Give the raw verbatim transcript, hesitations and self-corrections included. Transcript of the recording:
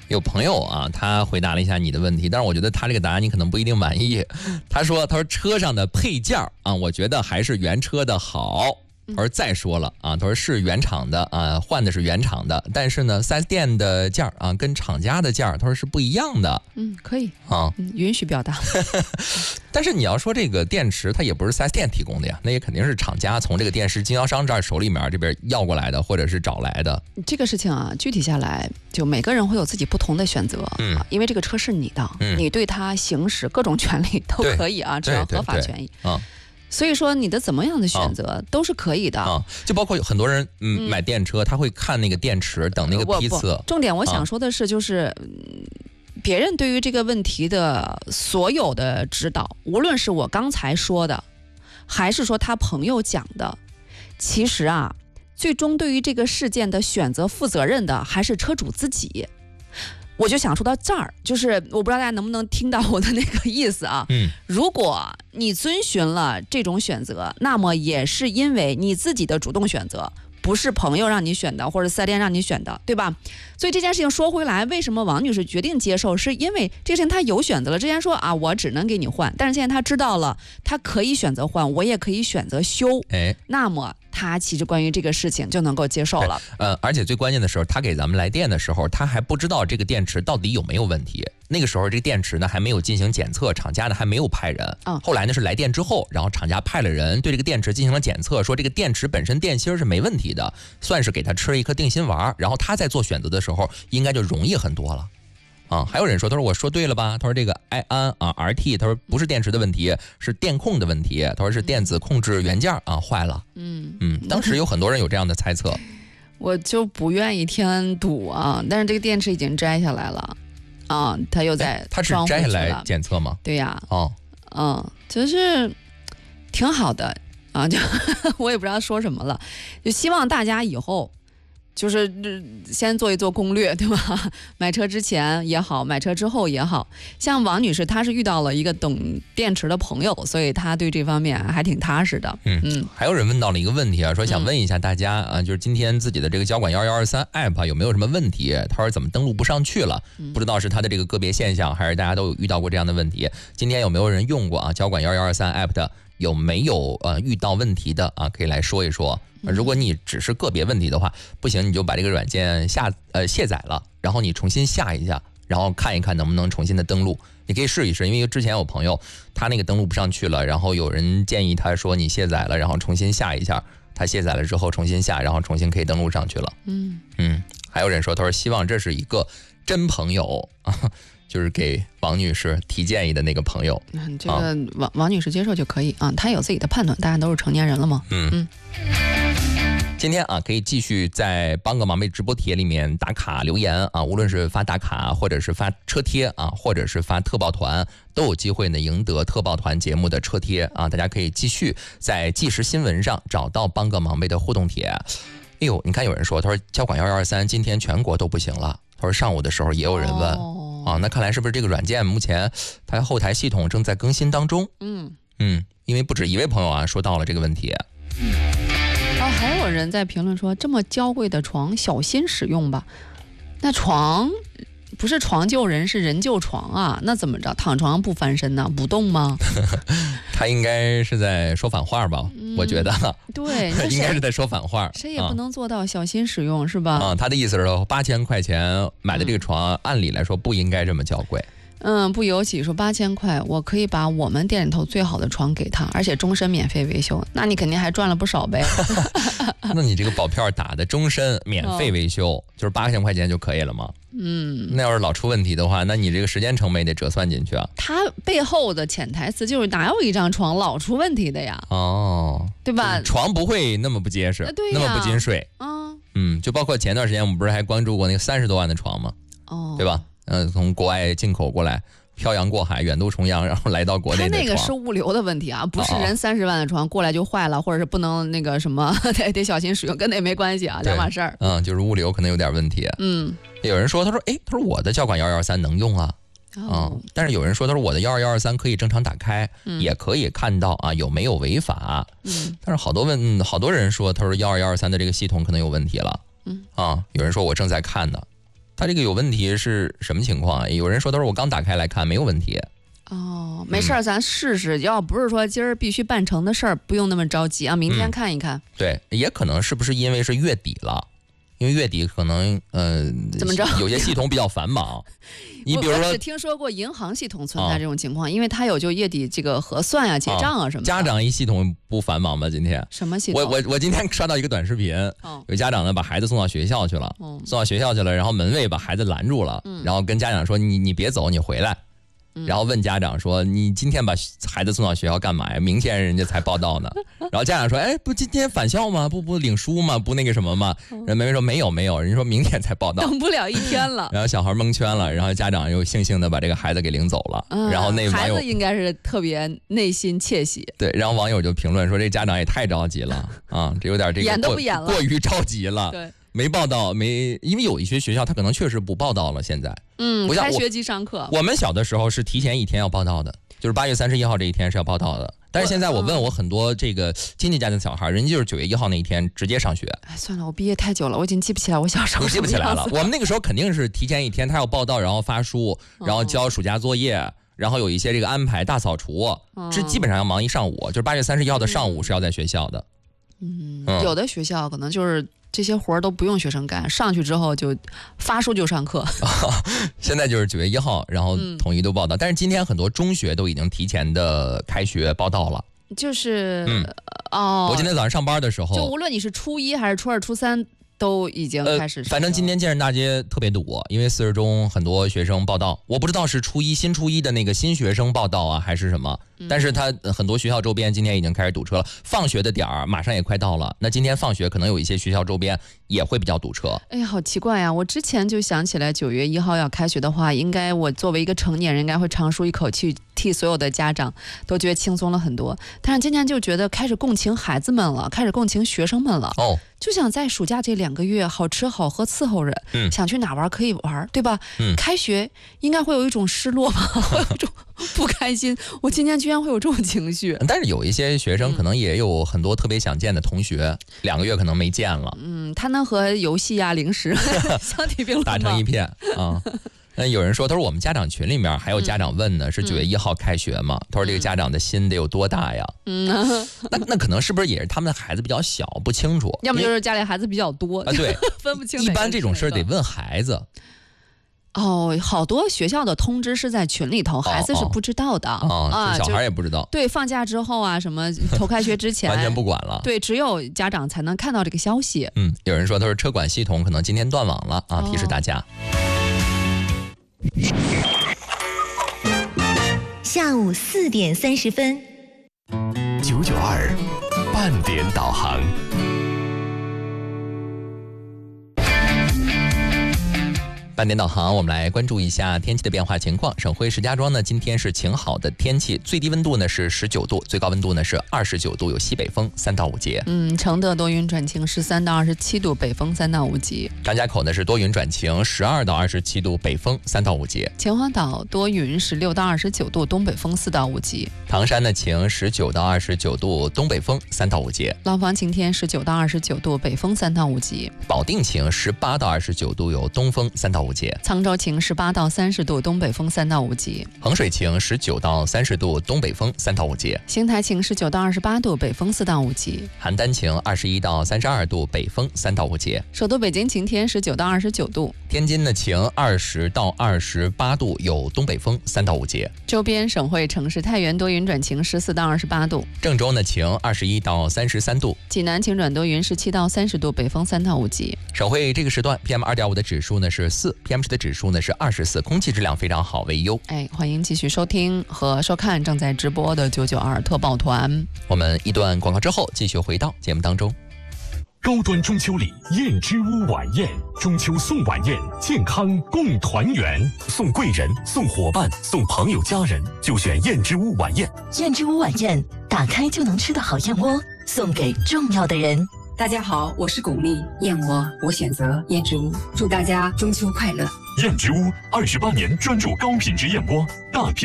有朋友啊，他回答了一下你的问题，但是我觉得他这个答案你可能不一定满意。他说：“他说车上的配件啊，我觉得还是原车的好。”他说再说了啊，他说是原厂的啊，换的是原厂的，但是呢 四 S 店的件啊跟厂家的件他说是不一样的。 嗯，可以啊、 嗯，允许表达。 但是你要说这个电池，它也不是 四 S 店提供的呀，那也肯定是厂家从这个电池经销商这儿手里面这边要过来的，或者是找来的。 这个事情啊，具体下来，就每个人会有自己不同的选择。 嗯， 因为这个车是你的， 嗯、 你对它行使各种权利都可以啊，只要合法权益。 啊。 所以说你的怎么样的选择都是可以的啊，就包括有很多人嗯买电车，他会看那个电池，等那个批次。 重点我想说的是，就是、啊、别人对于这个问题的所有的指导，无论是我刚才说的，还是说他朋友讲的，其实啊，最终对于这个事件的选择负责任的还是车主自己。我就想说到这儿，就是我不知道大家能不能听到我的那个意思啊。 嗯，如果你遵循了这种选择，那么也是因为你自己的主动选择，不是朋友让你选的，或者四 S 店让你选的，对吧？所以这件事情说回来，为什么王女士决定接受，是因为这件事情她有选择了。之前说啊，我只能给你换，但是现在她知道了，她可以选择换，我也可以选择修。 哎， 那么他其实关于这个事情就能够接受了。 呃，而且最关键的时候，他给咱们来电的时候，他还不知道这个电池到底有没有问题。那个时候这个电池呢还没有进行检测，厂家呢还没有派人。 嗯， 后来呢是来电之后，然后厂家派了人对这个电池进行了检测，说这个电池本身电芯是没问题的，算是给他吃了一颗定心丸。然后他在做选择的时候，应该就容易很多了。啊，还有人说，他说我说对了吧？他说这个埃安啊 R T， 他说不是电池的问题，是电控的问题。他说是电子控制元件啊坏了。 嗯嗯，当时有很多人有这样的猜测。 我就不愿意添堵啊，但是这个电池已经摘下来了啊，他又在他是摘下来检测吗？ 对呀。 哦， 嗯，就是挺好的啊，就我也不知道说什么了，就希望大家以后。就是先做一做攻略，对吧？买车之前也好，买车之后也好，像王女士，她是遇到了一个懂电池的朋友，所以她对这方面还挺踏实的。 嗯嗯。还有人问到了一个问题啊，说想问一下大家啊，就是今天自己的这个交管幺幺二三 app 有没有什么问题？他说怎么登录不上去了？不知道是他的这个个别现象，还是大家都有遇到过这样的问题？今天有没有人用过啊？交管幺幺二三 app 的有没有呃遇到问题的啊？可以来说一说。如果你只是个别问题的话，不行你就把这个软件下呃卸载了，然后你重新下一下，然后看一看能不能重新的登录。你可以试一试，因为之前有朋友他那个登录不上去了，然后有人建议他说你卸载了，然后重新下一下，他卸载了之后重新下，然后重新可以登录上去了。 嗯嗯，还有人说，他说希望这是一个真朋友啊。就是给王女士提建议的那个朋友， 嗯，这个王、啊、王女士接受就可以啊，她有自己的判断，大家都是成年人了嘛。 嗯嗯。今天啊，可以继续在帮个忙呗直播帖里面打卡留言啊，无论是发打卡，或者是发车贴啊，或者是发特报团，都有机会呢赢得特报团节目的车贴啊。大家可以继续在即时新闻上找到帮个忙呗的互动帖。哎呦，你看有人说，他说交管幺幺二三今天全国都不行了。他说上午的时候也有人问。哦啊，那看来是不是这个软件目前它后台系统正在更新当中？ 嗯嗯，因为不止一位朋友啊说到了这个问题。 嗯，啊，还有人在评论说，这么娇贵的床小心使用吧。那床不是床救人，是人救床啊，那怎么着？躺床上不翻身呢？不动吗？ 他应该是在说反话吧？嗯、我觉得， 对， 应该是在说反话。 谁也不能做到小心使用，啊、是吧？ 啊，他的意思是说，八千块钱买的这个床，嗯、按理来说不应该这么娇贵。 嗯，不由己说八千块，我可以把我们店里头最好的床给他，而且终身免费维修，那你肯定还赚了不少呗。 那你这个保票打的终身免费维修，哦、就是八千块钱就可以了吗？ 嗯， 那要是老出问题的话，那你这个时间成本也得折算进去啊。 它背后的潜台词就是哪有一张床老出问题的呀？ 哦， 对吧？ 床不会那么不结实， 呃、对那么不经睡。 嗯嗯，就包括前段时间我们不是还关注过那个三十多万的床吗？ 哦， 对吧？嗯、呃，从国外进口过来。漂洋过海，远渡重洋，然后来到国内的床。 他那个是物流的问题啊，不是人三十万的床过来就坏了，或者是不能那个什么，得得小心使用，跟那没关系啊，两码事儿。 嗯，就是物流可能有点问题。 嗯， 有人说，他说，哎，他说我的交管幺幺三能用啊， 哦、 嗯，但是有人说，他说我的幺二幺二三可以正常打开， 嗯、 也可以看到啊有没有违法。 嗯， 但是好多问好多人说，他说幺二幺二三的这个系统可能有问题了。 嗯， 啊，有人说我正在看呢。 他这个有问题是什么情况啊？有人说都是我刚打开来看没有问题。 哦，没事儿，咱试试。要不是说今儿必须办成的事儿，不用那么着急啊，明天看一看。 嗯、对，也可能是不是因为是月底了，因为月底可能呃怎么着， 有些系统比较繁忙。你比如说， 我只听说过银行系统存在这种情况，哦、因为它有就月底这个核算啊、结账啊什么的。 家长一系统不繁忙吗？今天什么系统？ 我我我今天刷到一个短视频，哦、有家长呢把孩子送到学校去了，哦、送到学校去了，然后门卫把孩子拦住了，嗯、然后跟家长说：“你你别走，你回来。”然后问家长说：“你今天把孩子送到学校干嘛呀？明天人家才报到呢。”然后家长说：“哎，不今天返校吗？不不领书吗？不那个什么吗？”人门卫说：“没有没有。”人家说明天才报到， 等不了一天了。 然后小孩蒙圈了，然后家长又悻悻的把这个孩子给领走了。嗯、然后那网友孩子应该是特别内心窃喜。 对，然后网友就评论说：“这家长也太着急了啊，这有点这个演都不演了， 过于着急了。” 对。 没报到，没，因为有一些学校他可能确实不报到了。现在， 嗯，开学即上课。 我们小的时候是提前一天要报到的，就是八月三十一号这一天是要报到的。但是现在我问我很多这个亲戚家的小孩，人家就是九月一号那一天直接上学。 哎，算了，我毕业太久了，我已经记不起来我小时候。 你记不起来了？我们那个时候肯定是提前一天，他要报到，然后发书，然后交暑假作业，然后有一些这个安排大扫除，这基本上要忙一上午。就是八月三十一号的上午是要在学校的。 嗯，嗯有的学校可能就是这些活儿都不用学生干，上去之后就发书就上课。 现在就是九月一号，然后统一都报到。嗯、但是今天很多中学都已经提前的开学报到了。 就是， 嗯、 哦， 我今天早上上班的时候， 就无论你是初一还是初二、初三。都已经开始、呃， 反正今天建设大街特别堵，因为四十中很多学生报到，我不知道是初一新初一的那个新学生报到啊，还是什么，但是他很多学校周边今天已经开始堵车了，放学的点儿马上也快到了，那今天放学可能有一些学校周边也会比较堵车。 哎呀，好奇怪呀！我之前就想起来九月一号要开学的话，应该我作为一个成年人，应该会长舒一口气，替所有的家长都觉得轻松了很多。但是今天就觉得开始共情孩子们了，开始共情学生们了。哦。就想在暑假这两个月好吃好喝伺候人，嗯、想去哪玩可以玩，对吧？嗯、开学应该会有一种失落吧，会有一种不开心。我今天居然会有这种情绪。 但是有一些学生可能也有很多特别想见的同学，嗯、两个月可能没见了。 嗯，他能和游戏啊、零食相提并论打成一片啊。那有人说，他说我们家长群里面还有家长问呢，嗯、是九月一号开学吗？他说这个家长的心得有多大呀？嗯，那那可能是不是也是他们的孩子比较小，不清楚？ 要么就是家里孩子比较多啊，对， 分不清。 一般这种事儿得问孩子。 哦，好多学校的通知是在群里头，孩子是不知道的哦哦啊，小孩也不知道。 对，放假之后啊，什么头开学之前， 完全不管了。 对，只有家长才能看到这个消息。 嗯，有人说他说车管系统可能今天断网了啊，提示大家。 下午四点三十分， 九九二半点导航。 半点导航，我们来关注一下天气的变化情况。省会石家庄呢，今天是晴好的天气，最低温度呢是十九度，最高温度呢是二十九度，有西北风三到五级。 嗯，承德多云转晴，十三到二十七度，北风三到五级。 张家口呢是多云转晴，十二到二十七度，北风三到五级。 秦皇岛多云，十六到二十九度，东北风四到五级。 唐山呢晴，十九到二十九度，东北风三到五级。 廊坊晴天，十九到二十九度，北风三到五级。 保定晴，十八到二十九度，有东风三到五级。 沧州晴，十八到三十度，东北风三到五级。 衡水晴，十九到三十度，东北风三到五级。 邢台晴，十九到二十八度，北风四到五级。 邯郸晴，二十一到三十二度，北风三到五级。 首都北京晴天，十九到二十九度。 天津的晴，二十到二十八度，有东北风三到五级。 周边省会城市太原多云转晴，十四到二十八度。 郑州呢晴，二十一到三十三度。 济南晴转多云，十七到三十度，北风三到五级。 省会这个时段 P M 二点五 的指数呢是四 ，P M 十的指数呢是二十四，空气质量非常好，为优。 哎，欢迎继续收听和收看正在直播的九九二特报团。 我们一段广告之后，继续回到节目当中。 高端中秋礼燕之屋晚宴，中秋送晚宴，健康共团圆，送贵人、送伙伴、送朋友家人，就选燕之屋晚宴。 燕之屋晚宴，打开就能吃的好燕窝，送给重要的人。 大家好，我是巩俐，燕窝我选择燕之屋，祝大家中秋快乐。 燕之屋二十八年专注高品质燕窝，大品